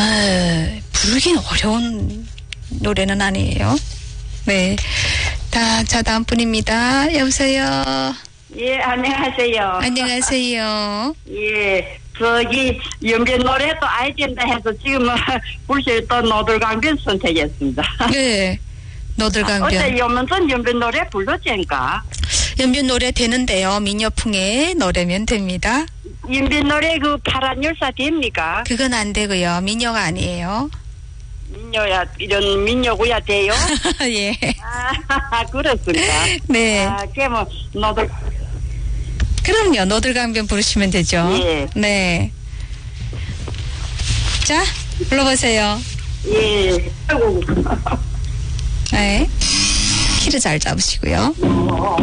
부르긴 어려운 노래는 아니에요. 네. 자, 다음 분입니다. 여보세요. 예, 안녕하세요. 안녕하세요. 예, 저기 연변 노래도 알겠다 해서 지금 불실 또 노들강변 선택했습니다. 네. 너들강변. 어제 연변 노래 불렀지인가? 연변 노래 되는데요. 민요풍의 노래면 됩니다. 연변 노래 그 파란 열사 됩니까? 그건 안 되고요. 민요가 아니에요. 민요야, 이런 민요구야 돼요? 예. 아, 그렇습니까? 네. 그러면 노들. 그럼요. 너들강변 부르시면 되죠. 예. 네. 자, 불러보세요. 예. 아이고. 네. 키를 잘 잡으시고요.